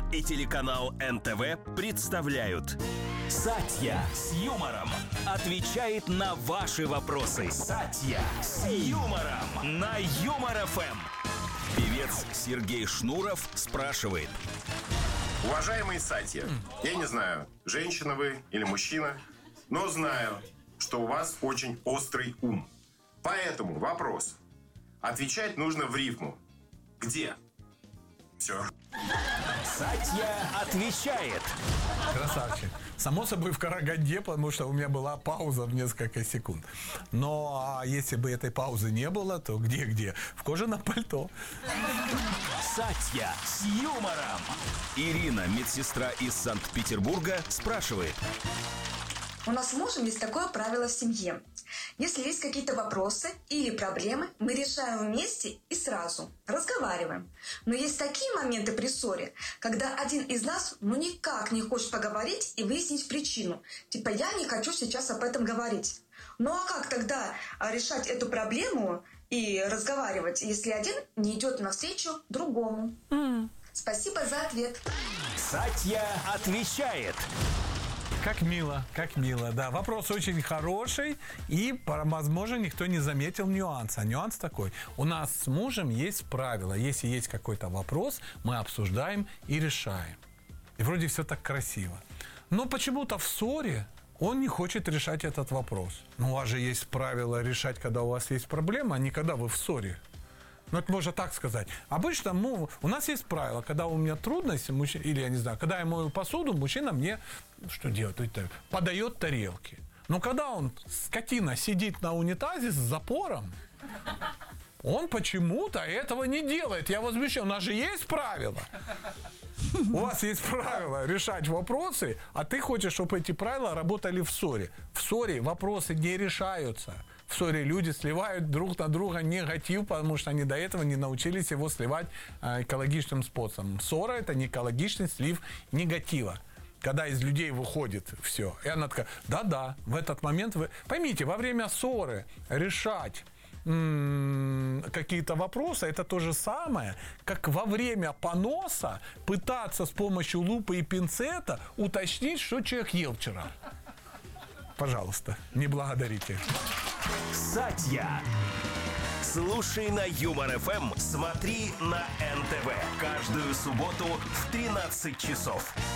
и телеканал НТВ представляют «Сатья с юмором» отвечает на ваши вопросы. «Сатья с юмором» на Юмор-ФМ. Певец Сергей Шнуров спрашивает. Уважаемые Сатья, я не знаю, женщина вы или мужчина, но знаю, что у вас очень острый ум. Поэтому вопрос. Отвечать нужно в рифму. Где? Все. Сатья отвечает. Красавчик. Само собой в Караганде, потому что у меня была пауза в несколько секунд. Но если бы этой паузы не было, то где? В кожаном пальто. Сатья с юмором. Ирина, медсестра из Санкт-Петербурга, спрашивает. У нас с мужем есть такое правило в семье. Если есть какие-то вопросы или проблемы, мы решаем вместе и сразу. Разговариваем. Но есть такие моменты при ссоре, когда один из нас никак не хочет поговорить и выяснить причину. Типа, я не хочу сейчас об этом говорить. Ну а как тогда решать эту проблему и разговаривать, если один не идет навстречу другому? Спасибо за ответ. Сатья отвечает. Как мило, да. Вопрос очень хороший, и, возможно, никто не заметил нюанса. Нюанс такой. У нас с мужем есть правило. Если есть какой-то вопрос, мы обсуждаем и решаем. И вроде все так красиво. Но почему-то в ссоре он не хочет решать этот вопрос. Ну, у вас же есть правило решать, когда у вас есть проблема, а не когда вы в ссоре. Ну, это можно так сказать. Обычно у нас есть правило, когда у меня трудность, или, я не знаю, когда я мою посуду, мужчина мне, что делает? Подает тарелки. Но когда он, скотина, сидит на унитазе с запором, он почему-то этого не делает. Я возмущен. У нас же есть правило. У вас есть правило решать вопросы, а ты хочешь, чтобы эти правила работали в ссоре. В ссоре вопросы не решаются. В ссоре люди сливают друг на друга негатив, потому что они до этого не научились его сливать экологичным способом. Ссора – это не экологичный слив негатива. Когда из людей выходит все. И она такая, да, в этот момент вы... Поймите, во время ссоры решать какие-то вопросы, это то же самое, как во время поноса пытаться с помощью лупы и пинцета уточнить, что человек ел вчера. Пожалуйста, не благодарите. Сатья. Слушай на Юмор-ФМ, смотри на НТВ. Каждую субботу в 13 часов.